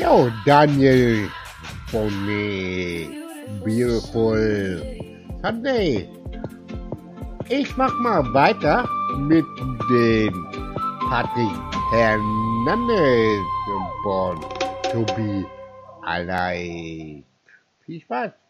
Jo, Daniel von Beautiful Sunday. Ich mach mal weiter mit dem Patrick Hernandez von To Be Alive. Viel Spaß.